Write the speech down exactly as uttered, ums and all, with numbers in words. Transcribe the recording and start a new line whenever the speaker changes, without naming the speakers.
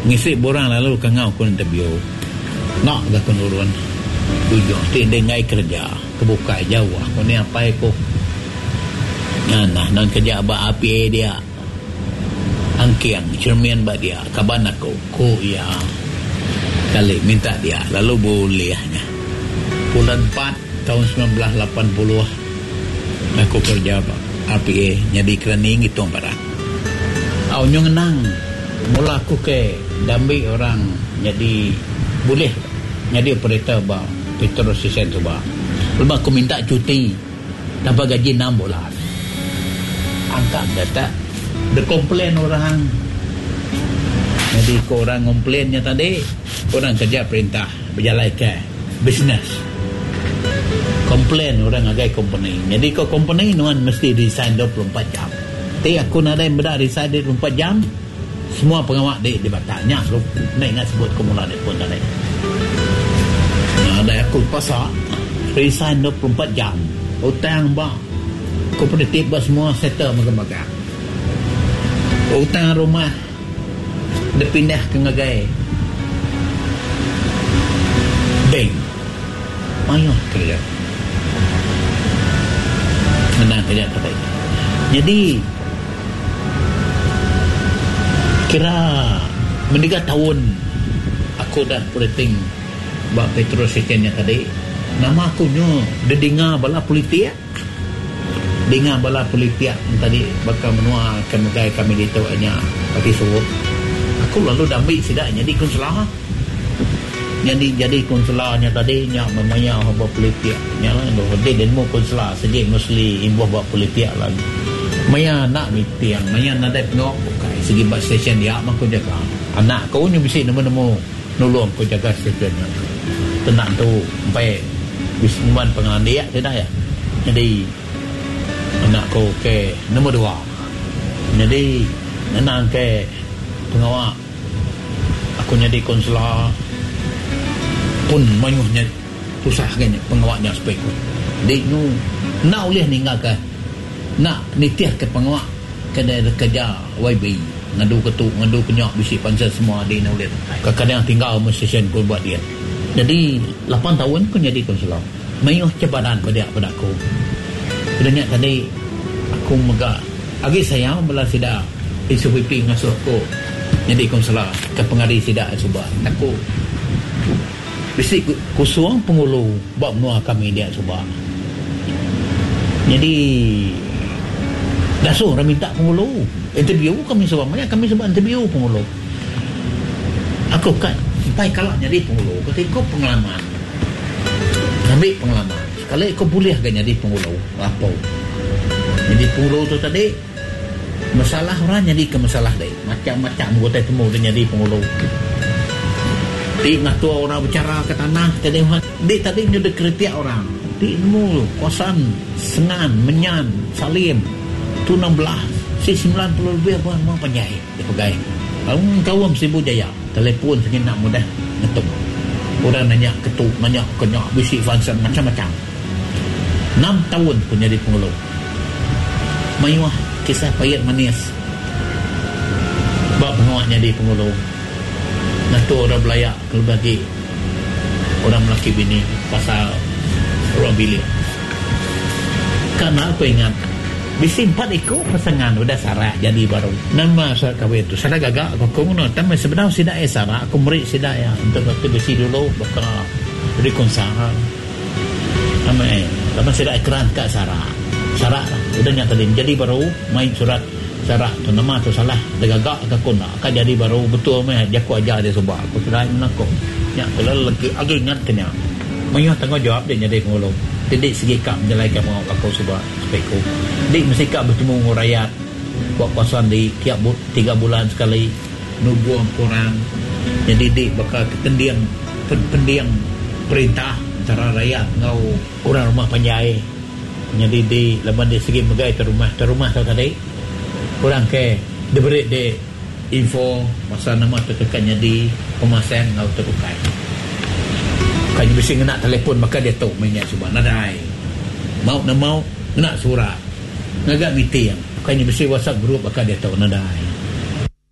ngisi borang lalu kangau kun interview nak ga kun urun tujuh ti dengai kerja kebuka jauh aku ni apa aku nah nan kerja ba A P A dia angkiang cermin ba dia kaban aku ko ya kali minta dia lalu bolehnya bulan empat tahun sembilan belas lapan puluh aku kerja ba A P A jadi kerening itu barang au nyong nang mula aku ke dambi orang jadi boleh jadi operator ba Petro Sisen tu ba lepas aku minta cuti dapat gaji enam bulan angkat data de komplain orang jadi ko orang komplainnya tadi orang kerja perintah berjalan ke bisnes komplain orang agai company jadi ko company nuan mesti resign dua puluh empat jam tapi aku nak ada yang berdak resign dua puluh empat jam semua pengawak dia dibatalnya lu nak ingat sebut kumula dia pun tadi nah ada aku pasal resign dua puluh empat jam utang ba kooperatif ba semua settle magang-magang utang rumah dia pindah ke ngagai bank ayuh kerja menang kerja tadi jadi kira mendiga tahun aku dah operating buat Petro Sitennya tadi nama aku nyo dia dengar bala politik dengar bala politik tadi bakal menua kemegai kami itu hanya bagi suruh aku lalu dambi sidak jadi konsular jadi jadi konsularnya tadi nya memaya haba politik nya lah do dia dan mo konsular saja mesti imbuh buat politik lagi maya nak meeting maya nak ada pengok bukai segi bas station dia mak aku jaga anak kau ni mesti nemu-nemu nulung kau jaga stationnya tenang tu sampai bismuan pengandia tidak ya jadi anak kau ke nombor dua jadi nenang ke pengawal aku jadi konsular pun mayuhnya susah kan pengawalnya supaya aku jadi nu nak boleh ninggalkan nak nitiah ke pengawal kedai kerja Y B ngadu ketuk ngadu kenyak bisi pansel semua di nak boleh kadang-kadang tinggal stesen pun buat dia jadi lapan tahun aku jadi konsular mayuh cabaran pada pada aku sebenarnya tadi aku megah agi sayang bela sida isu pipi ngasuh aku jadi konsular ke pengari sida cuba aku bisi kusuang pengulu buat menua kami dia cuba jadi dasuh orang minta pengulu interview kami sebab banyak kami sebab interview pengulu aku kan sampai kalau jadi pengulu ketika pengalaman ambil pengalaman sekali kau boleh kan jadi pengulu apa jadi pengulu tu tadi masalah orang jadi ke masalah dia macam-macam gota temu dia jadi pengulu di ngatua orang bicara ke tanah tadi di tadi dia ada kritik orang di nemu kosan sengan menyan salim tu enam belas si sembilan puluh lebih apa mau penjai dia pegai lalu kawam Sibu Jaya telefon segini nak mudah ngetuk orang nanya ketuk nanya kenyak bisi fansan macam-macam enam tahun pun jadi pengulu mayuah kisah payat manis bab pengawak jadi pengulu nah tu orang belayak kalau bagi orang lelaki bini pasal orang bilik karena aku ingat bisi empat ikut pasangan udah sarah jadi baru nama saya kahwin tu saya gagak aku kuno tapi sebenarnya tidak eh sarah aku murid tidak ya untuk waktu bisi dulu bakal beri konsal nama eh lama saya ikran kat sarah sarah udah nyata din jadi baru main surat sarah tu nama tu salah gagak aku nak akan jadi baru betul meh jaku aja dia sebab aku sudah menakut nya kalau lagi agak ingat kena mayuh tanggungjawab dia jadi pengulung tidak segi kak menjalankan mau aku sebab speku dik mesti kak bertemu dengan rakyat buat pasan di tiap bu, tiga bulan sekali nubuang korang jadi dik bakal ketendiang pendiang perintah antara rakyat ngau orang rumah panjai jadi di leban di segi megai terumah terumah tau tadi orang ke diberi de info masa nama tertekannya di pemasan ngau terukai kan mesti nak telefon maka dia tahu mainnya cuba nadai mau nak mau nak surat ngagak meeting kan mesti WhatsApp group maka dia tahu nadai